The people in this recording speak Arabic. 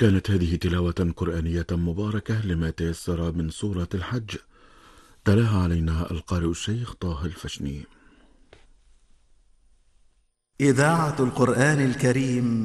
كانت هذه تلاوة قرآنية مباركة لما تيسر من سورة الحج، تلاها علينا القارئ الشيخ طه الفشني. إذاعة القرآن الكريم